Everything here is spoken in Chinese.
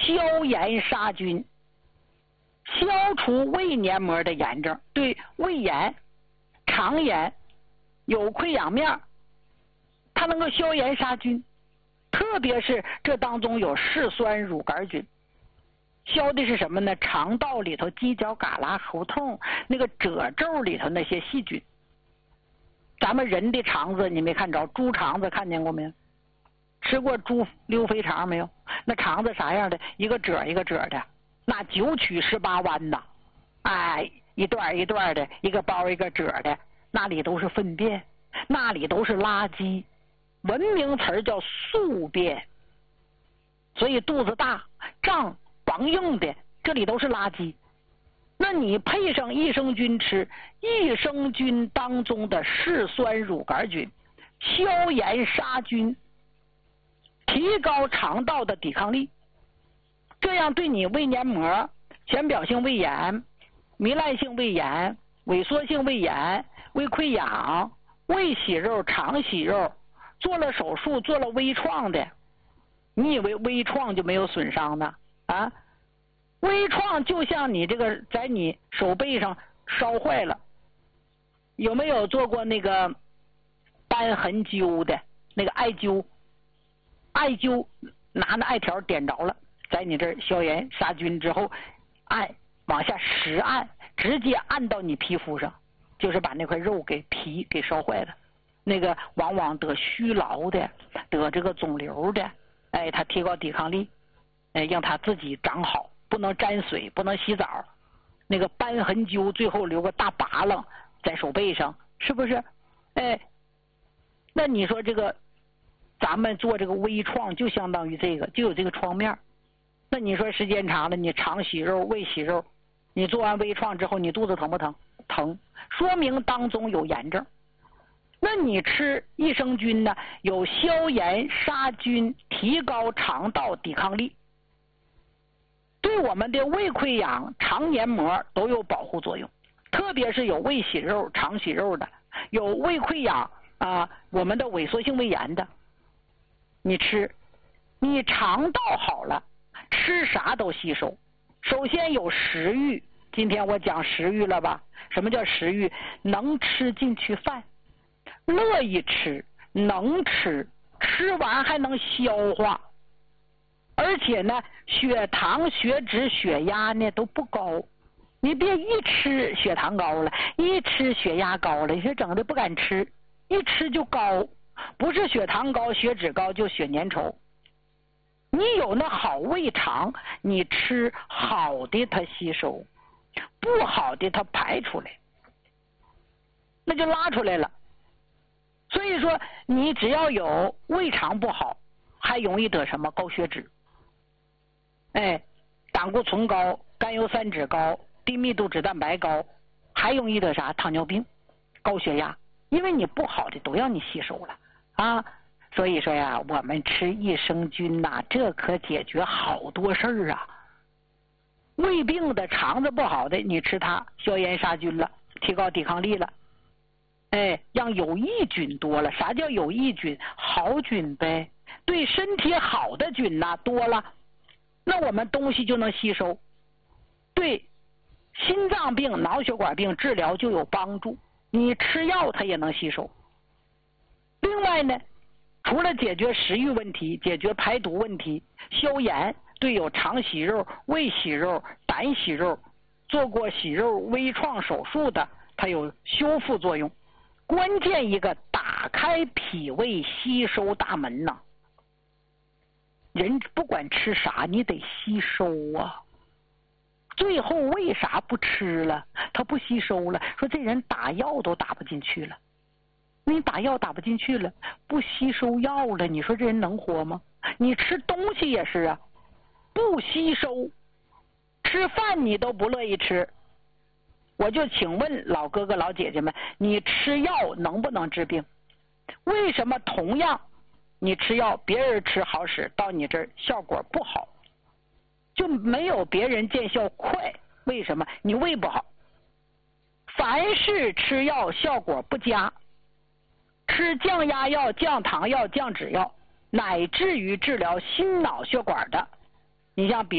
消炎杀菌，消除胃黏膜的炎症，对胃炎、肠炎、有溃疡面，它能够消炎杀菌。特别是这当中有嗜酸乳杆菌，消的是什么呢？肠道里头犄角旮旯胡同那个褶皱里头那些细菌。咱们人的肠子你没看着，猪肠子看见过没有？吃过猪溜肥肠没有？那肠子啥样的？一个褶一个褶的，那9曲18弯呐，哎，一段一段的，一个包一个褶的，那里都是粪便，那里都是垃圾，文明词叫宿便。所以肚子大、胀、绑硬的，这里都是垃圾。那你配上益生菌吃，益生菌当中的嗜酸乳杆菌，消炎杀菌，提高肠道的抵抗力，这样对你胃黏膜、浅表性胃炎、糜烂性胃炎、萎缩性胃炎、胃溃疡、胃息肉、肠息肉，做了手术、做了微创的，你以为微创就没有损伤呢？啊？微创就像你这个在你手背上烧坏了，有没有做过那个瘢痕灸的？那个艾灸拿那艾条点着了，在你这儿消炎杀菌之后，按往下实按，直接按到你皮肤上，就是把那块肉皮给烧坏了。那个往往得虚劳的，得这个肿瘤的，哎，它提高抵抗力，哎，让它自己长好。不能沾水，不能洗澡，那个瘢痕灸最后留个大疤棱在手背上，是不是？哎，那你说这个咱们做这个微创就相当于这个，就有这个创面。那你说时间长了，你肠息肉、胃息肉，你做完微创之后，你肚子疼不疼？疼，说明当中有炎症。那你吃益生菌呢，有消炎杀菌，提高肠道抵抗力。对我们的胃溃疡、肠黏膜都有保护作用，特别是有胃息肉、肠息肉的，有胃溃疡啊，我们的萎缩性胃炎的，你吃，你肠道好了，吃啥都吸收。首先有食欲，今天我讲食欲了吧？什么叫食欲？能吃进去饭，乐意吃，能吃，吃完还能消化。而且呢，血糖、血脂、血压呢都不高，你别一吃血糖高了，一吃血压高了，你说整的不敢吃，一吃就高，不是血糖高、血脂高，就血粘稠。你有那好胃肠，你吃好的它吸收，不好的它排出来，那就拉出来了。所以说，你只要有胃肠不好，还容易得什么高血脂。哎，胆固醇高、甘油三酯高、低密度脂蛋白高，还容易得啥？糖尿病、高血压，因为你不好的都让你吸收了啊。所以说呀，我们吃益生菌呐，这可解决好多事儿啊。胃病的、肠子不好的，你吃它消炎杀菌了，提高抵抗力了。哎，让有益菌多了。啥叫有益菌？好菌呗，对身体好的菌呐多了。那我们东西就能吸收，对心脏病、脑血管病治疗就有帮助。你吃药它也能吸收。另外呢，除了解决食欲问题、解决排毒问题、消炎，对有肠息肉、胃息肉、胆息肉、做过息肉微创手术的，它有修复作用。关键一个，打开脾胃吸收大门呐。人不管吃啥，你得吸收啊。最后为啥不吃了？他不吸收了。说这人打药都打不进去了，你打药打不进去了，不吸收药了，你说这人能活吗？你吃东西也是啊，不吸收，吃饭你都不乐意吃。我就请问老哥哥老姐姐们，你吃药能不能治病？为什么同样你吃药，别人吃好使，到你这儿效果不好，就没有别人见效快？为什么？你胃不好。凡是吃药效果不佳，吃降压药、降糖药、降脂药，乃至于治疗心脑血管的，你像比